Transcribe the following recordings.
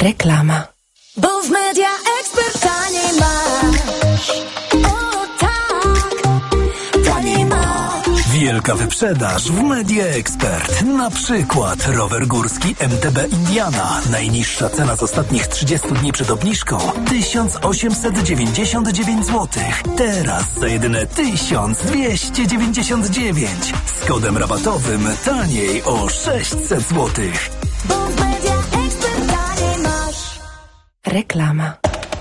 Reklama. Bo w Media Expert taniej masz. O tak, taniej masz. Wielka wyprzedaż w Media Expert. Na przykład rower górski MTB Indiana. Najniższa cena z ostatnich 30 dni przed obniżką 1899 zł. Teraz za jedyne 1299. Z kodem rabatowym taniej o 600 zł. Bo w Media Expert taniej masz. Reklama.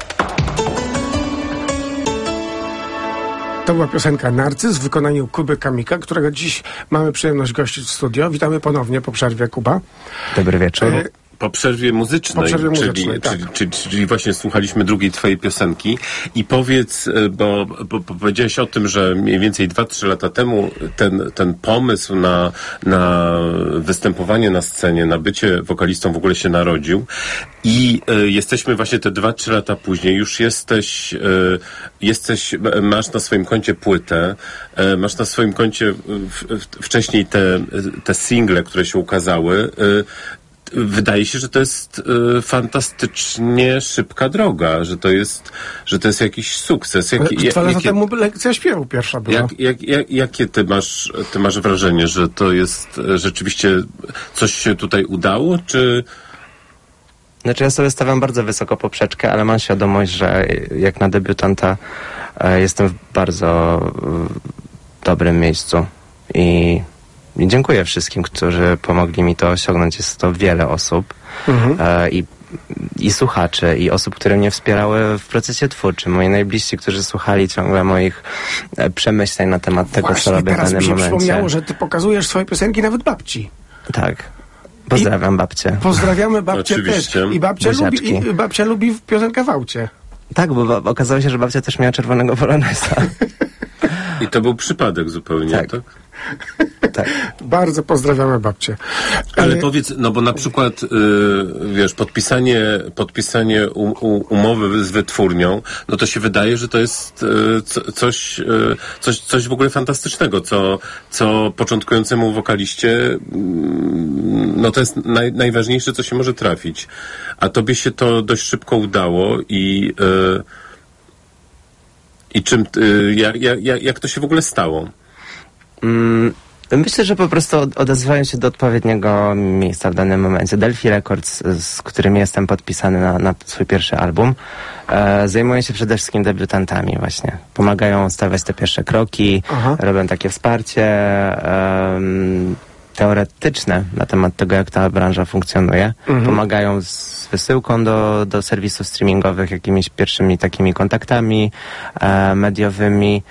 To była piosenka Narcyz w wykonaniu Kuby Kamika, którego dziś mamy przyjemność gościć w studio. Witamy ponownie po przerwie, Kuba. Dobry wieczór. Po przerwie muzycznej, czyli właśnie słuchaliśmy drugiej twojej piosenki i powiedz, bo powiedziałeś o tym, że mniej więcej 2-3 lata temu ten pomysł na występowanie na scenie, na bycie wokalistą w ogóle się narodził i jesteśmy właśnie te 2-3 lata później, już masz na swoim koncie płytę, masz na swoim koncie wcześniej te single, które się ukazały. Wydaje się, że to jest fantastycznie szybka droga, że to jest jakiś sukces. 2 lata temu lekcja śpiewu pierwsza była. Jakie ty masz wrażenie, że to jest rzeczywiście coś się tutaj udało, czy... Znaczy ja sobie stawiam bardzo wysoko poprzeczkę, ale mam świadomość, że jak na debiutanta jestem w bardzo dobrym miejscu i dziękuję wszystkim, którzy pomogli mi to osiągnąć. Jest to wiele osób i słuchaczy, i osób, które mnie wspierały w procesie twórczym. Moi najbliżsi, którzy słuchali ciągle moich przemyśleń na temat tego, co robię w danym momencie. Teraz mi się przypomniało, że ty pokazujesz swoje piosenki nawet babci. Tak. Pozdrawiam babcię. Pozdrawiamy babcię Oczywiście. też. I babcia lubi piosenkę w aucie. Tak, bo okazało się, że babcia też miała czerwonego poloneza. I to był przypadek zupełnie, tak? Tak. Bardzo pozdrawiamy babcię. Ale powiedz, no bo na przykład, wiesz, podpisanie umowy z wytwórnią, no to się wydaje, że to jest coś w ogóle fantastycznego, co początkującemu wokaliście, no to jest najważniejsze, co się może trafić. A tobie się to dość szybko udało i jak to się w ogóle stało? Myślę, że po prostu odezwałem się do odpowiedniego miejsca w danym momencie. Delphi Records, z którymi jestem podpisany na swój pierwszy album, zajmują się przede wszystkim debiutantami właśnie. Pomagają stawiać te pierwsze kroki, robią takie wsparcie teoretyczne na temat tego, jak ta branża funkcjonuje. Pomagają z wysyłką do serwisów streamingowych, jakimiś pierwszymi takimi kontaktami mediowymi,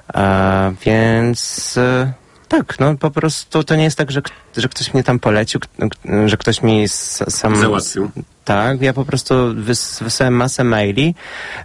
więc tak, no po prostu to nie jest tak, że ktoś mnie tam polecił, że ktoś mi sam załatwił. Tak, ja po prostu wysłałem masę maili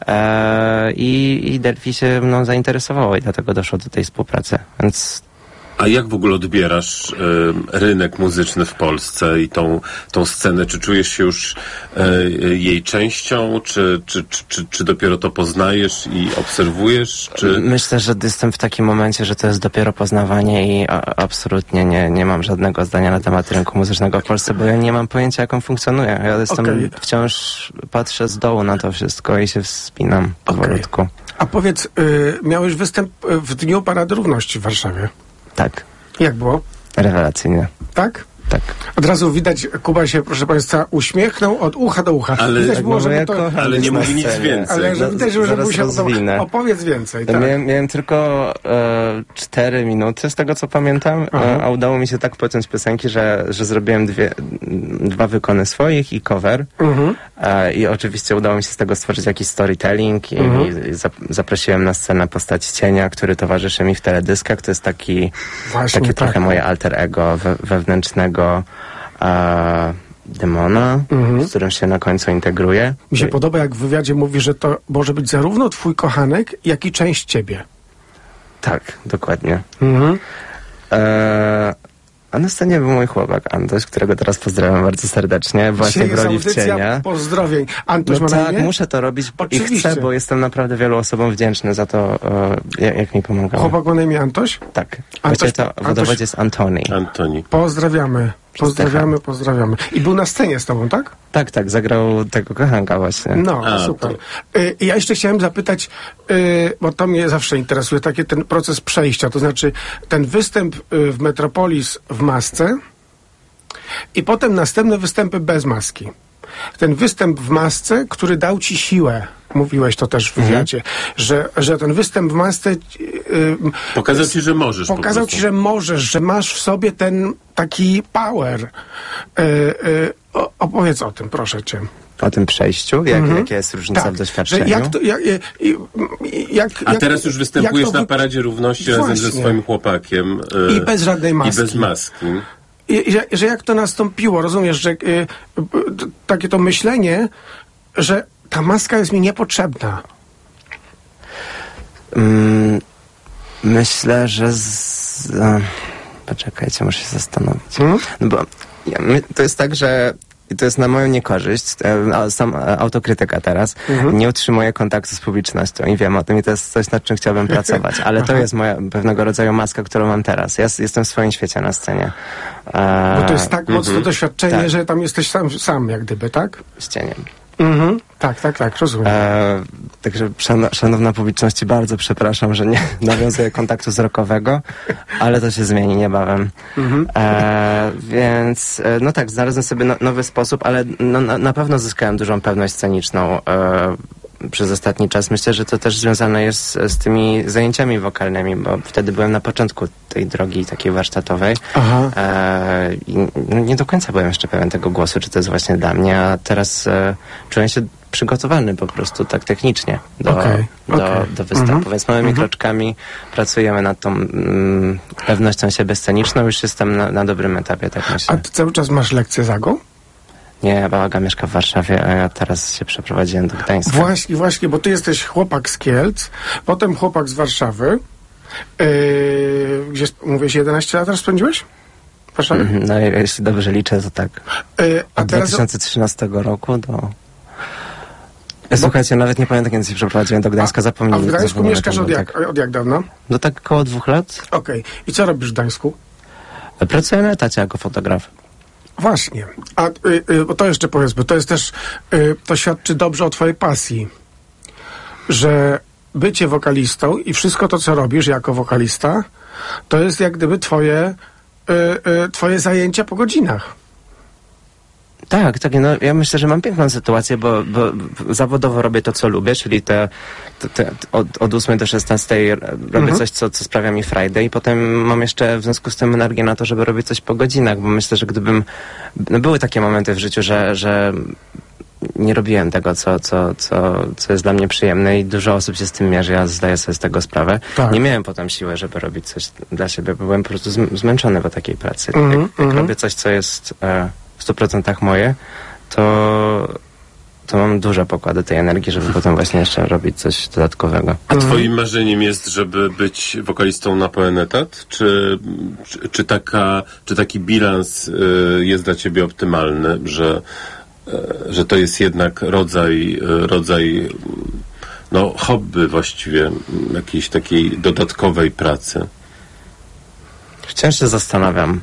i Delphi się mną zainteresowało i dlatego doszło do tej współpracy, więc... A jak w ogóle odbierasz rynek muzyczny w Polsce i tą scenę? Czy czujesz się już jej częścią? Czy dopiero to poznajesz i obserwujesz? Myślę, że jestem w takim momencie, że to jest dopiero poznawanie i absolutnie nie mam żadnego zdania na temat rynku muzycznego w Polsce, bo ja nie mam pojęcia, jak on funkcjonuje. Ja wciąż patrzę z dołu na to wszystko i się wspinam powolutku. A powiedz, miałeś występ w Dniu Parady Równości w Warszawie. Tak. Jak było? Rewelacyjnie. Tak? Tak. Od razu widać, Kuba się, proszę Państwa, uśmiechnął od ucha do ucha. Ale, widać było, żeby ale nie mówi nic więcej. Ale że widać, że mu się podobało. Opowiedz więcej. Tak. Miałem tylko 4 minuty z tego, co pamiętam, a udało mi się tak pociąć piosenki, że zrobiłem 2 wykony swoich i cover. I oczywiście udało mi się z tego stworzyć jakiś storytelling i zaprosiłem na scenę postać Cienia, który towarzyszy mi w teledyskach. To jest takie trochę moje alter ego wewnętrznego demona, z którym się na końcu integruje. Mi się podoba, jak w wywiadzie mówi, że to może być zarówno twój kochanek, jak i część ciebie. Tak, dokładnie. A na scenie był mój chłopak Antoś, którego teraz pozdrawiam bardzo serdecznie, właśnie w roli w Cienia. Pozdrowień. Antoś no ma na tak, imię? muszę to robić Oczywiście. I chcę, bo jestem naprawdę wielu osobom wdzięczny za to, jak mi pomagało. Chłopak ma na imię Antoś? Tak. Właściwie to w dowodzie jest Antoni. Antoni. Pozdrawiamy. Pozdrawiamy. I był na scenie z tobą, tak? Tak, zagrał tego kochanka właśnie. No, super. Ja jeszcze chciałem zapytać, bo to mnie zawsze interesuje, ten proces przejścia, to znaczy ten występ w Metropolis w masce i potem następne występy bez maski. Ten występ w masce, który dał ci siłę, mówiłeś to też w wywiadzie, że ten występ w masce pokazał ci, że możesz. Pokazał ci, że możesz, że masz w sobie ten taki power. Opowiedz o tym, proszę cię. O tym przejściu? Jaka jest różnica w doświadczeniu? A teraz już występujesz na Paradzie Równości razem ze swoim chłopakiem. I bez żadnej maski. I bez maski. Że jak to nastąpiło, rozumiesz, że takie to myślenie, że ta maska jest mi niepotrzebna. Myślę, że poczekajcie, muszę się zastanowić. No bo to jest tak, że i to jest na moją niekorzyść, sam autokrytyka teraz, nie utrzymuję kontaktu z publicznością i wiem o tym i to jest coś, nad czym chciałbym pracować, ale to jest moja pewnego rodzaju maska, którą mam teraz. Ja jestem w swoim świecie na scenie. Bo to jest tak mocne doświadczenie, że tam jesteś sam jak gdyby, tak? Z cieniem. Tak, rozumiem. Także szanowna publiczności, bardzo przepraszam, że nie nawiązuję kontaktu wzrokowego, ale to się zmieni niebawem. Więc no tak, znalazłem sobie nowy sposób, ale na pewno zyskałem dużą pewność sceniczną przez ostatni czas. Myślę, że to też związane jest z tymi zajęciami wokalnymi, bo wtedy byłem na początku tej drogi takiej warsztatowej i nie do końca byłem jeszcze pewien tego głosu, czy to jest właśnie dla mnie, a teraz czuję się przygotowany po prostu tak technicznie do występu, więc małymi kroczkami pracujemy nad tą pewnością siebie sceniczną. Już jestem na dobrym etapie, tak myślę. A ty cały czas masz lekcję Zago? Nie, Bałaga mieszka w Warszawie, a ja teraz się przeprowadziłem do Gdańska. Właśnie, bo ty jesteś chłopak z Kielc, potem chłopak z Warszawy. Gdzie mówisz, 11 lat teraz spędziłeś? W Warszawie? No jeśli dobrze liczę, to tak. Od 2013 roku do... Słuchajcie, nawet nie pamiętam, kiedy się przeprowadziłem do Gdańska, zapomniałem. A w Gdańsku mieszkasz od jak dawna? No tak około 2 lat. Okej. I co robisz w Gdańsku? Pracuję na etacie jako fotograf. Właśnie. A bo to jeszcze powiedzmy, to jest też, to świadczy dobrze o twojej pasji, że bycie wokalistą i wszystko to, co robisz jako wokalista, to jest jak gdyby twoje zajęcia po godzinach. Tak, no ja myślę, że mam piękną sytuację, bo zawodowo robię to, co lubię, czyli od 8 do 16 robię coś, co sprawia mi frajdę i potem mam jeszcze w związku z tym energię na to, żeby robić coś po godzinach, bo myślę, że gdybym... No były takie momenty w życiu, że nie robiłem tego, co jest dla mnie przyjemne i dużo osób się z tym mierzy, ja zdaję sobie z tego sprawę. Tak. Nie miałem potem siły, żeby robić coś dla siebie, bo byłem po prostu zmęczony po takiej pracy. Jak robię coś, co jest w 100% moje, to mam duże pokłady tej energii, żeby potem właśnie jeszcze robić coś dodatkowego. A twoim marzeniem jest, żeby być wokalistą na pełen etat? Czy taki bilans jest dla ciebie optymalny, że to jest jednak rodzaj hobby właściwie, jakiejś takiej dodatkowej pracy? Wciąż się zastanawiam.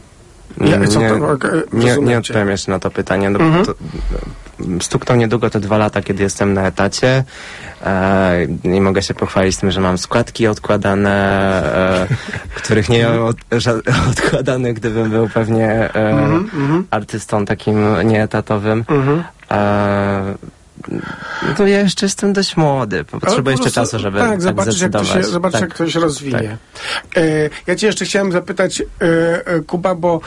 Nie odpowiem jeszcze na to pytanie. Stukną niedługo te 2 lata, kiedy jestem na etacie. Nie mogę się pochwalić tym, że mam składki odkładane, których nie mam odkładane, gdybym był pewnie artystą takim nieetatowym. To ja jeszcze jestem dość młody. Potrzebuję jeszcze czasu, żeby zdecydować. Zobaczysz, jak to się rozwinie. Tak. Ja cię jeszcze chciałem zapytać, Kuba, bo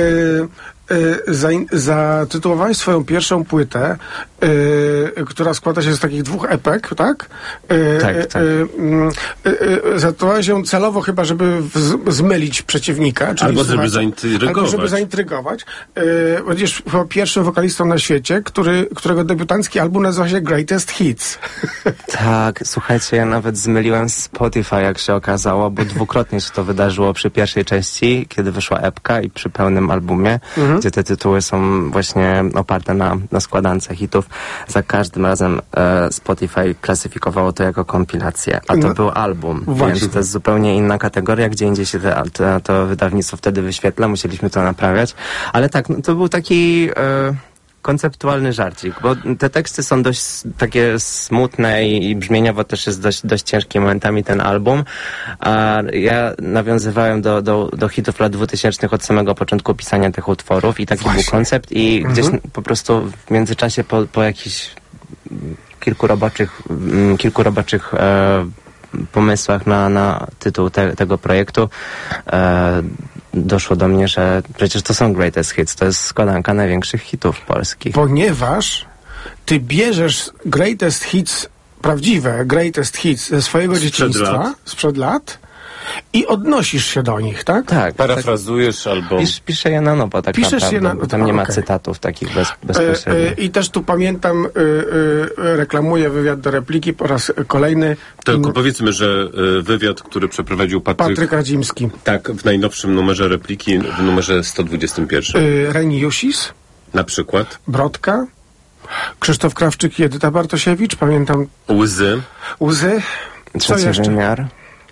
zatytułowałeś swoją pierwszą płytę, która składa się z takich 2 epek, tak? Tak. Zatytułowałeś ją celowo chyba, żeby zmylić przeciwnika. Czyli albo żeby zaintrygować. Będziesz chyba pierwszym wokalistą na świecie, którego debiutancki album nazywa się Greatest Hits. Tak, słuchajcie, ja nawet zmyliłem Spotify, jak się okazało, bo 2-krotnie się to wydarzyło przy pierwszej części, kiedy wyszła epka i przy pełnym albumie, gdzie te tytuły są właśnie oparte na składance hitów. Za każdym razem Spotify klasyfikowało to jako kompilację, a to był album, więc to jest zupełnie inna kategoria, gdzie indziej się to wydawnictwo wtedy wyświetla, musieliśmy to naprawiać, ale tak, to był taki konceptualny żarcik, bo te teksty są dość takie smutne i brzmieniowo też jest dość ciężki momentami ten album, a ja nawiązywałem do hitów lat 2000 od samego początku pisania tych utworów i taki był koncept i gdzieś po prostu w międzyczasie po jakichś kilku roboczych pomysłach na tytuł tego projektu doszło do mnie, że przecież to są greatest hits, to jest składanka największych hitów polskich. Ponieważ ty bierzesz greatest hits, prawdziwe greatest hits ze swojego dzieciństwa, sprzed lat i odnosisz się do nich, tak? Tak. Parafrazujesz albo... Piszę je na nowo, tak naprawdę, bo tam nie ma cytatów takich bezpośrednich. I też tu pamiętam, reklamuję wywiad do repliki po raz kolejny. Tylko powiedzmy, że wywiad, który przeprowadził Patryk Radzimski. Tak, w najnowszym numerze repliki, w numerze 121. Reni Jusis. Na przykład. Brodka. Krzysztof Krawczyk i Edyta Bartosiewicz. Pamiętam. Łzy. Co jeszcze? Wymiar.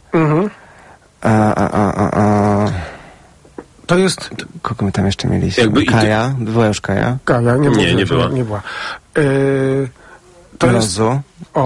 To jest... Kogo my tam jeszcze mieliśmy? Kaja? Była już Kaja? Kaja, nie była. Nie była. To Lozu.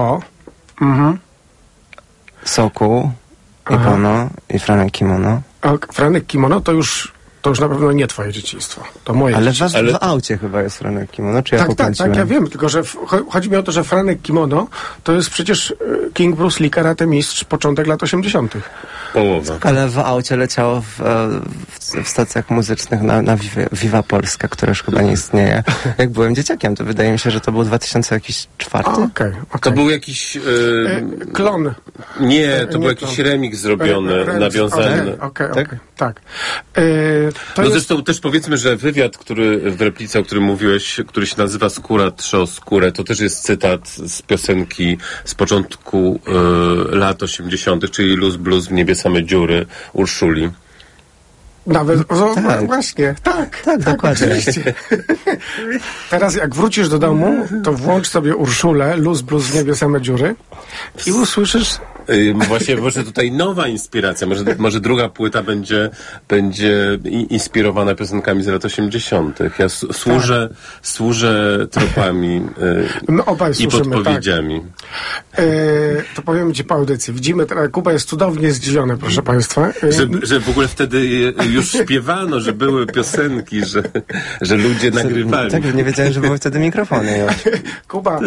Soku. I Pono. I Franek Kimono. Franek Kimono to już na pewno nie twoje dzieciństwo. To moje dzieciństwo. Ale w aucie chyba jest Franek Kimono, czy ja pokręciłem? Tak, ja wiem, tylko że chodzi mi o to, że Franek Kimono to jest przecież King Bruce Lee, karate mistrz, początek lat 80. Połowa. Ale w aucie leciało w stacjach muzycznych na Viva Polska, która już chyba nie istnieje. Jak byłem dzieciakiem, to wydaje mi się, że to był 2004. Okay. To był jakiś... klon. Nie, to był jakiś remix zrobiony, nawiązany. Tak. Zresztą też powiedzmy, że wywiad, który w replice, o którym mówiłeś, który się nazywa Skóra trze o skórę, to też jest cytat z piosenki z początku lat 80., czyli Luz Blues w niebie same dziury Urszuli. Nawet, właśnie, tak, dokładnie. Oczywiście. Teraz jak wrócisz do domu, to włącz sobie Urszulę, Luz Blues w niebie same dziury i usłyszysz... Właśnie, może tutaj nowa inspiracja, może druga płyta będzie inspirowana piosenkami z lat 80. Ja służę tropami i podpowiedziami. Tak. To powiem ci po audycji. Widzimy teraz, Kuba jest cudownie zdziwiony, proszę państwa. Że w ogóle wtedy już śpiewano, że były piosenki, że ludzie nagrywali. Tak, nie wiedziałem, że były wtedy mikrofony. Kuba,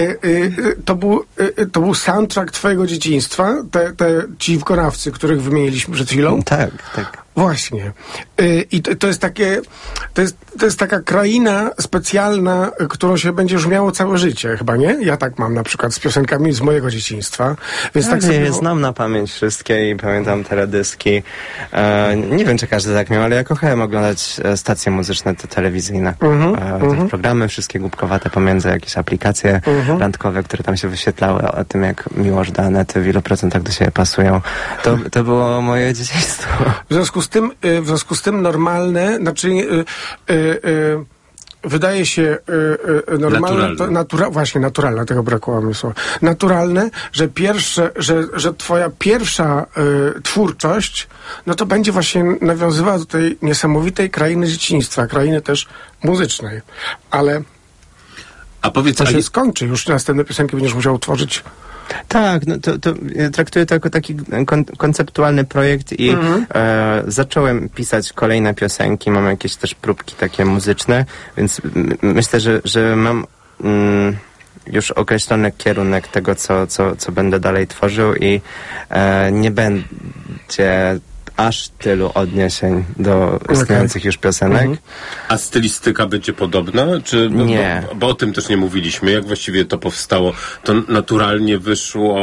to był soundtrack twojego dzieciństwa. Ci wykonawcy, których wymieniliśmy przed chwilą? Tak. Właśnie. I to jest takie, to jest taka kraina specjalna, którą się będziesz miało całe życie, chyba nie? Ja tak mam na przykład z piosenkami z mojego dzieciństwa. Więc tak sobie... znam na pamięć wszystkie i pamiętam teledyski. Nie wiem, czy każdy tak miał, ale ja kochałem oglądać stacje muzyczne telewizyjne. Te programy wszystkie głupkowate pomiędzy jakieś aplikacje randkowe, które tam się wyświetlały o tym, jak Miłosz da Anety w ilu procentach do siebie pasują. To było moje dzieciństwo. W związku z tym normalne, znaczy wydaje się normalne, właśnie naturalne, tego brakowało mi słowa. Naturalne, że twoja pierwsza twórczość, no to będzie właśnie nawiązywała do tej niesamowitej krainy dzieciństwa, krainy też muzycznej. Ale to się skończy, już następne piosenki będziesz musiał tworzyć. Tak, no to traktuję to jako taki konceptualny projekt i zacząłem pisać kolejne piosenki, mam jakieś też próbki takie muzyczne, więc myślę, że mam już określony kierunek tego, co będę dalej tworzył i nie będzie aż tylu odniesień do istniejących już piosenek. A stylistyka będzie podobna? Czy, nie. Bo o tym też nie mówiliśmy. Jak właściwie to powstało? To naturalnie wyszło,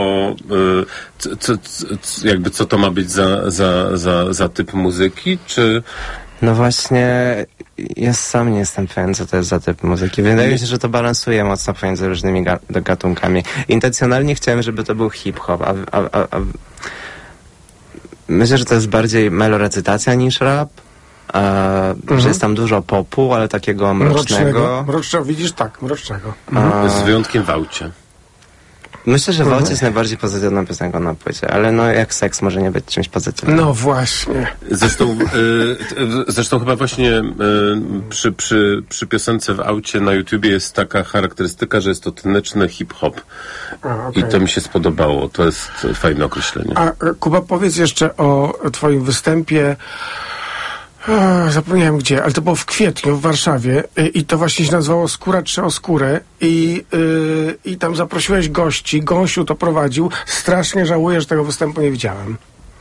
co to ma być za typ muzyki? Czy... No właśnie, ja sam nie jestem pewien, co to jest za typ muzyki. Wydaje mi się, że to balansuje mocno pomiędzy różnymi gatunkami. Intencjonalnie chciałem, żeby to był hip-hop, a myślę, że to jest bardziej melorecytacja niż rap, że jest tam dużo popu, ale takiego mrocznego. Mrocznego, widzisz? Tak, mrocznego. Z wyjątkiem w aucie. Myślę, że Walc jest najbardziej pozytywną piosenką na płycie, ale no jak seks może nie być czymś pozytywnym. No właśnie. Zresztą chyba właśnie przy piosence w aucie na YouTubie jest taka charakterystyka, że jest to taneczny hip-hop. Okay. I to mi się spodobało. To jest fajne określenie. A Kuba, powiedz jeszcze o twoim występie. Zapomniałem gdzie, ale to było w kwietniu w Warszawie i to właśnie się nazywało Skóra czy o skórę i tam zaprosiłeś gości, Gąsiu to prowadził. Strasznie żałuję, że tego występu nie widziałem.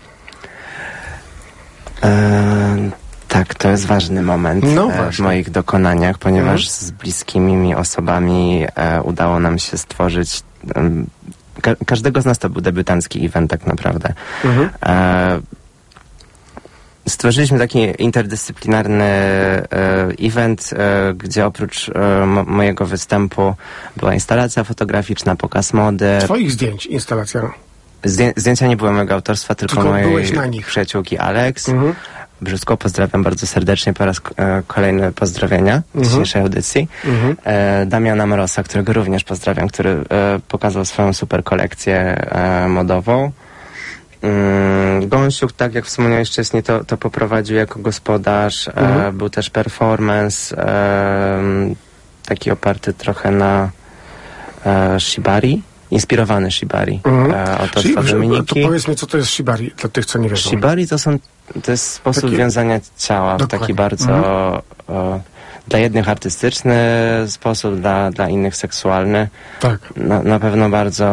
Tak, to jest ważny moment w moich dokonaniach, ponieważ z bliskimi mi osobami udało nam się stworzyć każdego z nas to był debiutancki event tak naprawdę. Stworzyliśmy taki interdyscyplinarny event, gdzie oprócz mojego występu była instalacja fotograficzna, pokaz mody. Twoich zdjęć instalacja? Zdjęcia nie były mojego autorstwa, tylko mojej przyjaciółki Alex. Brzydko, pozdrawiam bardzo serdecznie po raz kolejny pozdrowienia z dzisiejszej audycji. Damiana Mrosa, którego również pozdrawiam, który pokazał swoją super kolekcję modową. Gąsiuk, tak jak wspomniałeś wcześniej, to poprowadził jako gospodarz. Był też performance taki oparty trochę na shibari, inspirowany shibari autorstwa Dominiki. To powiedz mi, co to jest shibari, dla tych, co nie wiedzą. Shibari to jest sposób wiązania ciała w taki bardzo dla jednych artystyczny sposób, dla innych seksualny. Tak. Na pewno bardzo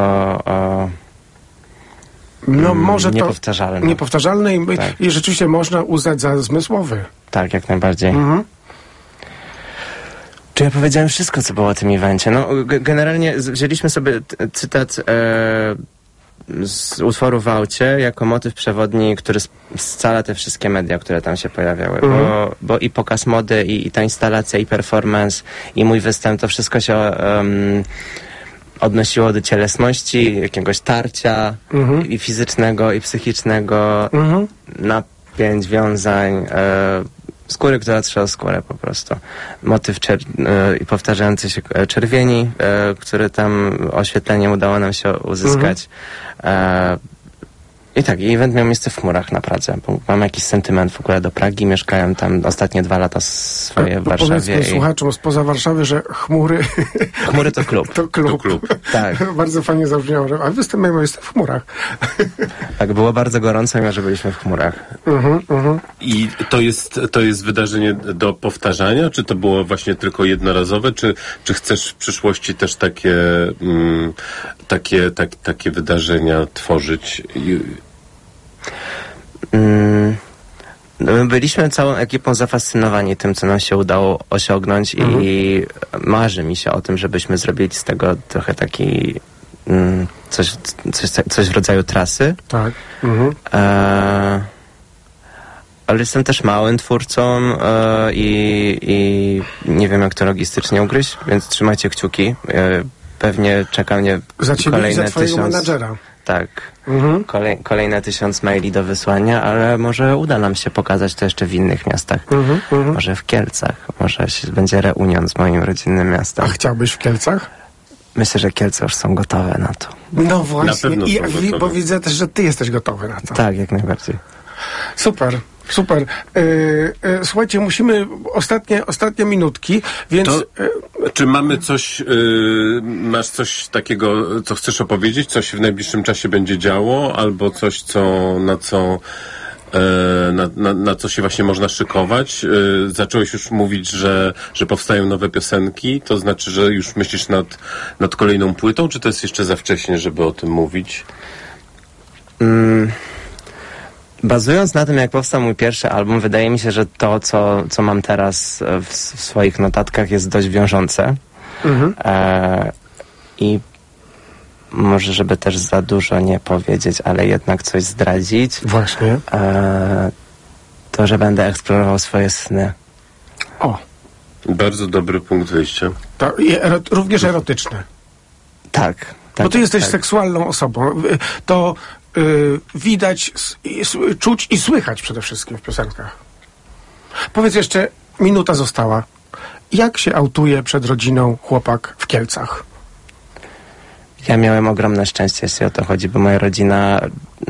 może niepowtarzalny. Niepowtarzalny i rzeczywiście można uznać za zmysłowy. Tak, jak najbardziej. Czy ja powiedziałem wszystko, co było o tym evencie? No, generalnie wzięliśmy sobie cytat z utworu w aucie jako motyw przewodni, który scala te wszystkie media, które tam się pojawiały. Bo i pokaz mody, i ta instalacja, i performance, i mój występ, to wszystko się odnosiło do cielesności, jakiegoś tarcia i fizycznego, i psychicznego, napięć, wiązań, skóry, która trzyma skórę po prostu. Motyw powtarzający się czerwieni, który tam oświetleniem udało nam się uzyskać. I tak, event miał miejsce w Chmurach na Pradze, bo mam jakiś sentyment w ogóle do Pragi, mieszkałem tam ostatnie 2 lata swoje w Warszawie. Powiedzmy słuchaczom spoza Warszawy, że Chmury... Chmury to klub. To klub. Tak. Bardzo fajnie zabrzmiało, a występ jest w Chmurach. Tak, było bardzo gorąco, mimo że byliśmy w Chmurach. I to jest wydarzenie do powtarzania? Czy to było właśnie tylko jednorazowe? Czy chcesz w przyszłości też takie wydarzenia tworzyć? My byliśmy całą ekipą zafascynowani tym, co nam się udało osiągnąć i marzy mi się o tym, żebyśmy zrobili z tego trochę taki coś w rodzaju trasy. Tak. Ale jestem też małym twórcą i nie wiem, jak to logistycznie ugryźć, więc trzymajcie kciuki. Pewnie czeka mnie kolejne 1000... menadżera. Tak. Kolejne 1000 maili do wysłania, ale może uda nam się pokazać to jeszcze w innych miastach. Może w Kielcach. Może będzie reunion z moim rodzinnym miastem. A chciałbyś w Kielcach? Myślę, że Kielce już są gotowe na to. No właśnie. Bo widzę też, że ty jesteś gotowy na to. Tak, jak najbardziej. Super. Słuchajcie, musimy ostatnie minutki, więc... Czy mamy coś, masz coś takiego, co chcesz opowiedzieć? Co się w najbliższym czasie będzie działo? Albo coś, na co się właśnie można szykować? Zacząłeś już mówić, że powstają nowe piosenki. To znaczy, że już myślisz nad kolejną płytą? Czy to jest jeszcze za wcześnie, żeby o tym mówić? Bazując na tym, jak powstał mój pierwszy album, wydaje mi się, że to, co mam teraz w swoich notatkach, jest dość wiążące. I może, żeby też za dużo nie powiedzieć, ale jednak coś zdradzić. Właśnie. To, że będę eksplorował swoje sny. O. Bardzo dobry punkt wyjścia. To również erotyczny. Tak. Bo ty jesteś seksualną osobą. To widać, czuć i słychać przede wszystkim w piosenkach. Powiedz jeszcze, minuta została. Jak się autuje przed rodziną chłopak w Kielcach? Ja miałem ogromne szczęście, jeśli o to chodzi, bo moja rodzina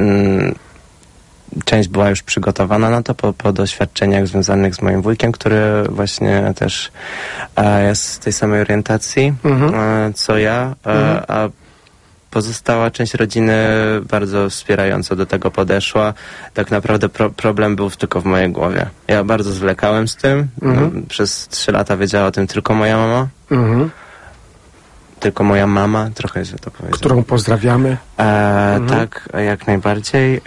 część była już przygotowana na to po doświadczeniach związanych z moim wujkiem, który właśnie też jest z tej samej orientacji co ja, a pozostała część rodziny bardzo wspierająco do tego podeszła. Tak naprawdę problem był tylko w mojej głowie. Ja bardzo zwlekałem z tym. Przez 3 lata wiedziała o tym tylko moja mama. Tylko moja mama, trochę źle to powiedziałem. Którą pozdrawiamy. Tak, jak najbardziej.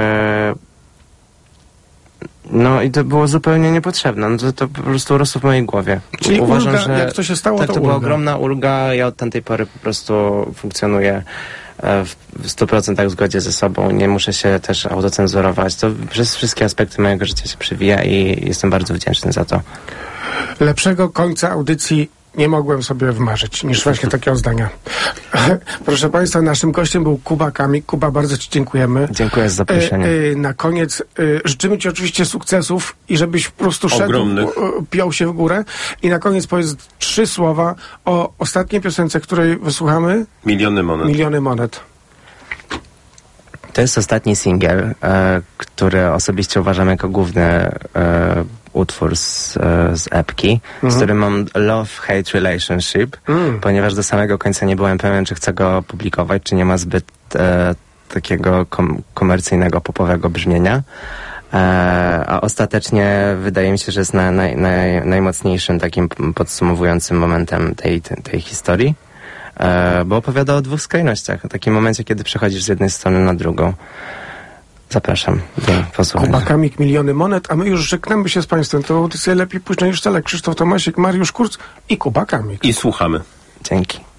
No i to było zupełnie niepotrzebne. No to po prostu rosło w mojej głowie. Czyli uważam, ulga, że jak to się stało, tak, to ulga. była ogromna ulga. Ja od tamtej pory po prostu funkcjonuję w 100% w zgodzie ze sobą. Nie muszę się też autocenzurować. To przez wszystkie aspekty mojego życia się przewija i jestem bardzo wdzięczny za to. Lepszego końca audycji nie mogłem sobie wmarzyć niż właśnie takiego zdania. Proszę Państwa, naszym gościem był Kuba Kamik. Kuba, bardzo Ci dziękujemy. Dziękuję za zaproszenie. Na koniec życzymy Ci oczywiście sukcesów i żebyś po prostu szedł, piął się w górę. I na koniec powiedz 3 słowa o ostatniej piosence, której wysłuchamy. Miliony monet. Miliony monet. To jest ostatni singiel, który osobiście uważam jako główny utwór z epki, z którym mam love-hate relationship, ponieważ do samego końca nie byłem pewien, czy chcę go publikować, czy nie ma zbyt takiego komercyjnego, popowego brzmienia. A ostatecznie wydaje mi się, że jest najmocniejszym takim podsumowującym momentem tej historii. Bo opowiada o 2 skrajnościach. O takim momencie, kiedy przechodzisz z jednej strony na drugą. Zapraszam do posłuchania. Kuba Kamik, Miliony monet, a my już żegnamy się z Państwem. To audycję Lepiej późno niż wcale. Krzysztof Tomasik, Mariusz Kurz i Kuba Kamik. I słuchamy. Dzięki.